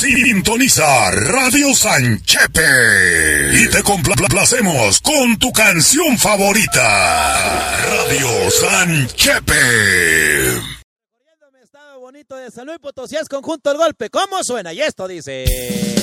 Sintoniza Radio Sanchepe y te complacemos con tu canción favorita. Radio Sanchepe. Estado bonito de San Luis Potosí es conjunto El Golpe. ¿Cómo suena? Y esto dice...